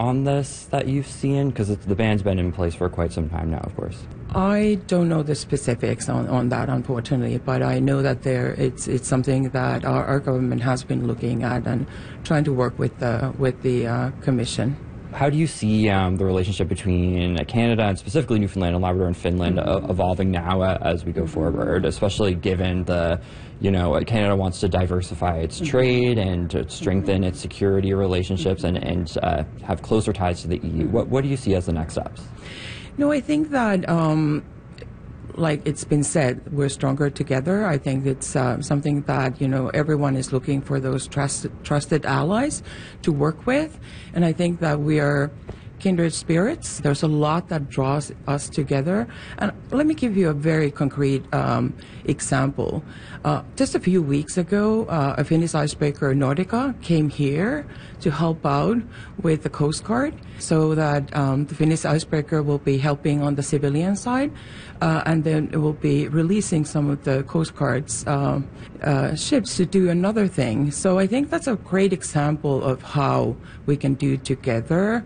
on this that you've seen? Because the ban's been in place for quite some time now, of course. I don't know the specifics on that, unfortunately, but I know that it's something that our government has been looking at and trying to work with the Commission. How do you see the relationship between Canada and specifically Newfoundland and Labrador and Finland evolving now as we go forward, especially given Canada wants to diversify its trade and to strengthen its security relationships and have closer ties to the EU? What do you see as the next steps? No, I think that, like it's been said, we're stronger together. I think it's something that, everyone is looking for those trusted allies to work with. And I think that we are kindred spirits. There's a lot that draws us together. And let me give you a very concrete example. Just a few weeks ago, a Finnish icebreaker, Nordica, came here to help out with the Coast Guard so that the Finnish icebreaker will be helping on the civilian side, and then it will be releasing some of the Coast Guard's ships to do another thing. So I think that's a great example of how we can do together,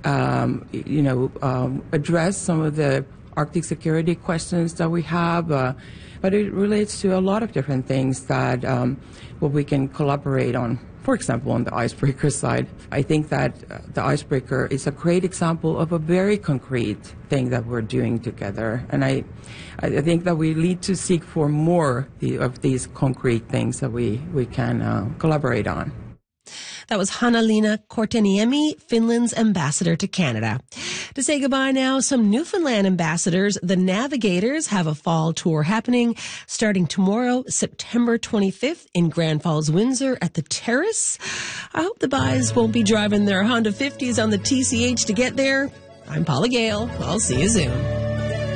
address some of the Arctic security questions that we have, but it relates to a lot of different things that we can collaborate on. For example, on the icebreaker side, I think that the icebreaker is a great example of a very concrete thing that we're doing together. And I think that we need to seek for more of these concrete things that we can collaborate on. That was Hanna-Leena Korteniemi, Finland's ambassador to Canada. To say goodbye now, some Newfoundland ambassadors, the Navigators, have a fall tour happening starting tomorrow, September 25th in Grand Falls, Windsor at the Terrace. I hope the guys won't be driving their Honda 50s on the TCH to get there. I'm Paula Gale. I'll see you soon.